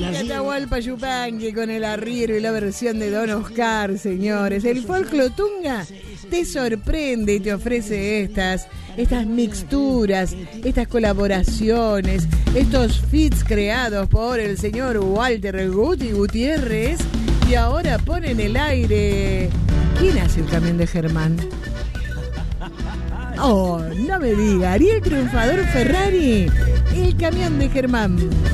Atahualpa Yupanqui con el arriero y la versión de Don Oscar, señores. El Folclotunga te sorprende y te ofrece estas mixturas, estas colaboraciones, estos feats creados por el señor Walter Guti Gutiérrez. Y ahora pone en el aire... ¿Quién hace el camión de Germán? Oh, no me diga, Ariel Triunfador Ferrari, el camión de Germán.